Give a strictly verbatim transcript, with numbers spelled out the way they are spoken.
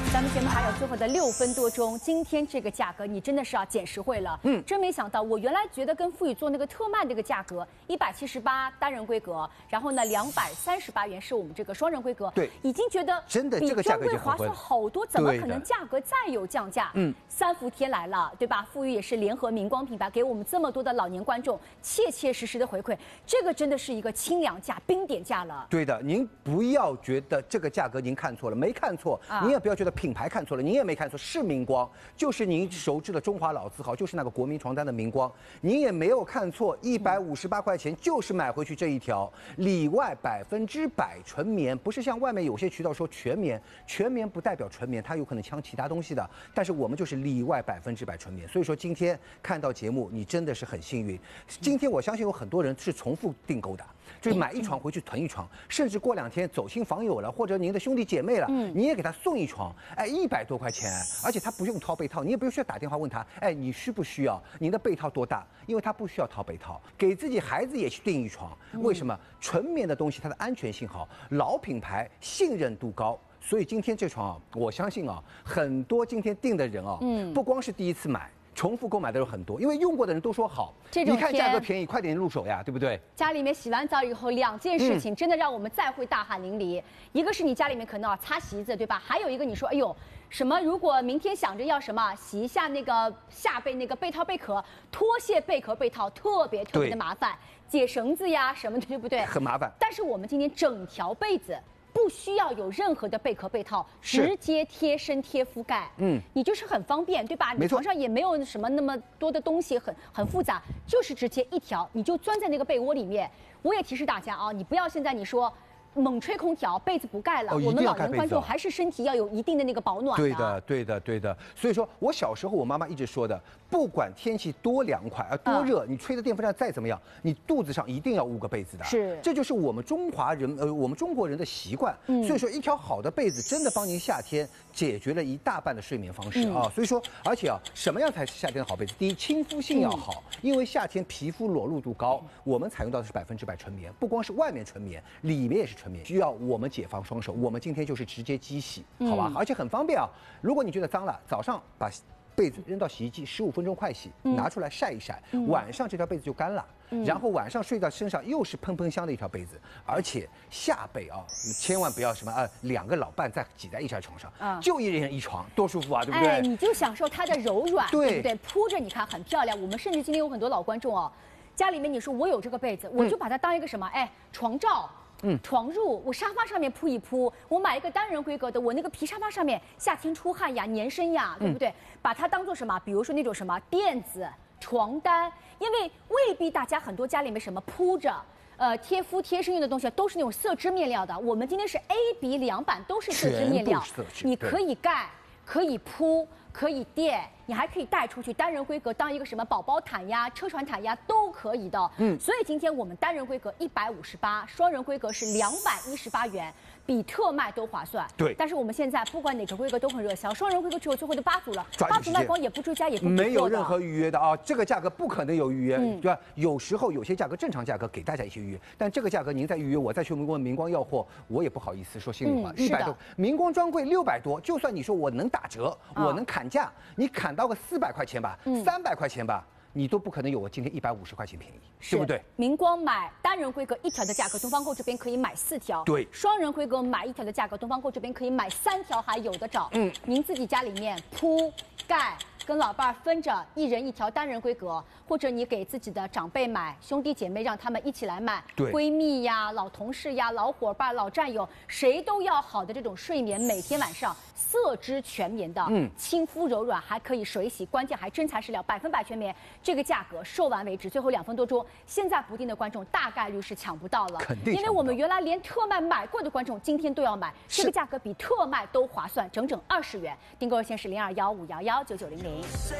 咱们节目还有最后的六分多钟，今天这个价格你真的是要捡实惠了。嗯，真没想到，我原来觉得跟富宇做那个特卖这个价格一百七十八单人规格，然后呢两百三十八元是我们这个双人规格， 对， 已经觉得真的这个价格已经比专柜划算好多，怎么可能价格再有降价？嗯，三伏天来了，对吧？富宇也是联合明光品牌给我们这么多的老年观众切切实实的回馈，这个真的是一个清凉价、冰点价了。 对的，您不要觉得这个价格您看错了，没看错，啊、您也不要觉得品牌看错了，您也没看错，是明光，就是您熟知的中华老字号，就是那个国民床单的明光，您也没有看错，一百五十八块钱就是买回去这一条，里外百分之百纯棉，不是像外面有些渠道说全棉，全棉不代表纯棉，它有可能呛其他东西的，但是我们就是里外百分之百纯棉，所以说今天看到节目，你真的是很幸运。今天我相信有很多人是重复订购的，就是买一床回去囤一床，甚至过两天走亲访友了，或者您的兄弟姐妹了，嗯，你也给他送一床，哎，一百多块钱，而且他不用掏被套，你也不需要打电话问他，哎，你需不需要？您的被套多大？因为他不需要掏被套，给自己孩子也去订一床，为什么？纯棉的东西它的安全性好，老品牌信任度高。所以今天这床啊，我相信啊，很多今天订的人啊，嗯，不光是第一次买。重复购买的人很多，因为用过的人都说好。 这种一看价格便宜，快点入手呀，对不对？ 家里面洗完澡以后，两件事情真的让我们再会大汗淋漓。嗯、一个是你家里面可能要擦席子，对吧？还有一个你说，哎呦，什么？如果明天想着要什么洗一下那个下被那个被套贝壳，脱卸贝壳被套，特别特别的麻烦，解绳子呀什么的，对不对？ 很麻烦。 但是我们今天整条被子。不需要有任何的贝壳被套，直接贴身贴覆盖，嗯，你就是很方便，对吧？你床上也没有什么那么多的东西，很很复杂，就是直接一条，你就钻在那个被窝里面。我也提示大家啊，你不要现在你说。猛吹空调，被子不盖了。哦、我们老年观众还是身体要有一定的那个保暖的。 对的，对的，对的。所以说我小时候，我妈妈一直说的，不管天气多凉快啊，多热，嗯、你吹的电风扇再怎么样，你肚子上一定要捂个被子的。 是， 这就是我们中华人呃，我们中国人的习惯。嗯，所以说一条好的被子真的帮您夏天解决了一大半的睡眠方式啊。嗯、所以说，而且啊，什么样才是夏天的好被子？第一，亲肤性要好，嗯、因为夏天皮肤裸露度高，我们采用到的是百分之百纯棉，不光是外面纯棉，里面也是纯棉，需要我们解放双手。我们今天就是直接机洗，好吧？而且很方便啊。如果你觉得脏了，早上把被子扔到洗衣机，十五分钟快洗，拿出来晒一晒，嗯、晚上这条被子就干了。嗯、然后晚上睡到身上又是喷喷香的一条被子，而且下被啊，千万不要什么啊，两个老伴再挤在一张床上，啊、就一人一床，多舒服啊，对不对？ 哎，你就享受它的柔软， 对, 对不对？铺着你看很漂亮。我们甚至今天有很多老观众哦，家里面你说我有这个被子，我就把它当一个什么？哎，床罩。嗯，床褥我沙发上面铺一铺，我买一个单人规格的，我那个皮沙发上面夏天出汗呀、粘身呀，对不对？嗯、把它当做什么？比如说那种什么垫子、床单，因为未必大家很多家里面什么铺着。呃，贴肤贴身用的东西都是那种丝织面料的，我们今天是 A B 两版都是丝织面料，你可以盖，可以铺。可以垫，你还可以带出去，单人规格当一个什么宝宝毯呀、车船毯呀都可以的。嗯，所以今天我们单人规格一百五十八，双人规格是两百一十八元，比特卖都划算。 对， 但是我们现在不管哪个规格都很热销，双人规格只有最后的八组了，八组卖光也不追加，也不没有任何预约的啊，这个价格不可能有预约，嗯、对吧？有时候有些价格正常价格给大家一些预约，但这个价格您再预约，我再去问明光要货，我也不好意思说心里话，一百、嗯、多，明光专柜六百多，就算你说我能打折，哦、我能砍价，你砍。砍到个四百块钱吧，三百块钱吧，你都不可能有我今天一百五十块钱便宜，对不对？ 明光买单人规格一条的价格，东方购这边可以买四条。 对， 双人规格买一条的价格，东方购这边可以买三条，还有的找。嗯，您自己家里面铺盖。跟老伴儿分着一人一条单人规格，或者你给自己的长辈买，兄弟姐妹让他们一起来买，闺蜜呀、老同事呀、老伙伴、老战友，谁都要好的这种睡眠，每天晚上色织全棉的，嗯，亲肤柔软，还可以水洗，关键还真材实料，百分百全棉。这个价格售完为止，最后两分多钟，现在不订的观众大概率是抢不到了， 肯定， 因为我们原来连特卖买过的观众今天都要买，这个价格比特卖都划算，整整二十元。订购热线是零二幺五幺幺九九零零。